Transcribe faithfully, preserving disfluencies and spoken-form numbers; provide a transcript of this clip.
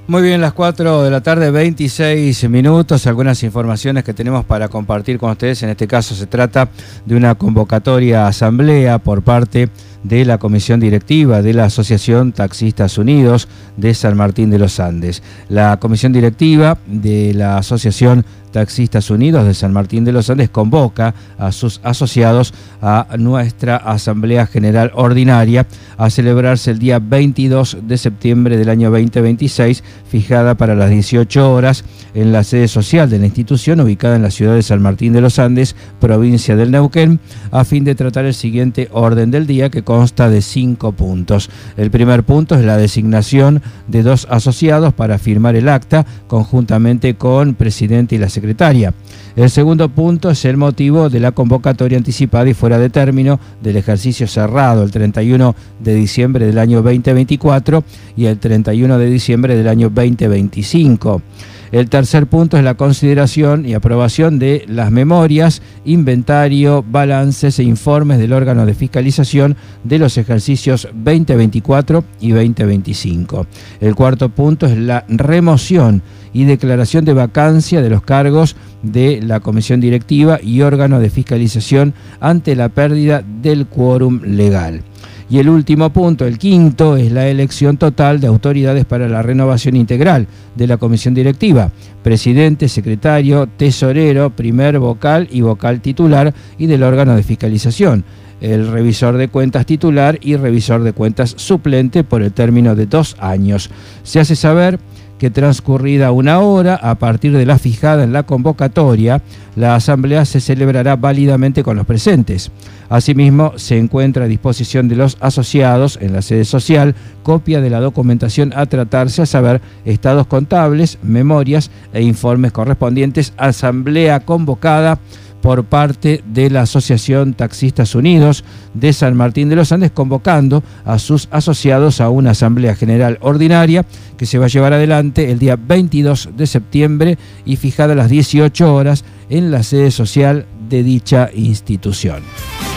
Muy bien, las cuatro de la tarde, veintiséis minutos, algunas informaciones que tenemos para compartir con ustedes. En este caso se trata de una convocatoria a asamblea por parte de la Comisión Directiva de la Asociación Taxistas Unidos de San Martín de los Andes. La Comisión Directiva de la Asociación Taxistas Unidos de San Martín de los Andes convoca a sus asociados a nuestra Asamblea General Ordinaria a celebrarse el día veintidós de septiembre del año veinte veintiséis, fijada para las dieciocho horas en la sede social de la institución ubicada en la ciudad de San Martín de los Andes, provincia del Neuquén, a fin de tratar el siguiente orden del día, que consta de cinco puntos. El primer punto es la designación de dos asociados para firmar el acta conjuntamente con presidente y la secretaria. El segundo punto es el motivo de la convocatoria anticipada y fuera de término del ejercicio cerrado el treinta y uno de diciembre del año veinte veinticuatro y el treinta y uno de diciembre del año veinte veinticinco. El tercer punto es la consideración y aprobación de las memorias, inventario, balances e informes del órgano de fiscalización de los ejercicios veinte veinticuatro y veinte veinticinco. El cuarto punto es la remoción y declaración de vacancia de los cargos de la comisión directiva y órgano de fiscalización ante la pérdida del quórum legal. Y el último punto, el quinto, es la elección total de autoridades para la renovación integral de la comisión directiva: presidente, secretario, tesorero, primer vocal y vocal titular, y del órgano de fiscalización, el revisor de cuentas titular y revisor de cuentas suplente por el término de dos años. Se hace saber que transcurrida una hora a partir de la fijada en la convocatoria, la asamblea se celebrará válidamente con los presentes. Asimismo, se encuentra a disposición de los asociados en la sede social copia de la documentación a tratarse, a saber, estados contables, memorias e informes correspondientes a asamblea convocada por parte de la Asociación Taxistas Unidos de San Martín de los Andes, convocando a sus asociados a una Asamblea General Ordinaria que se va a llevar adelante el día veintidós de septiembre y fijada a las dieciocho horas en la sede social de dicha institución.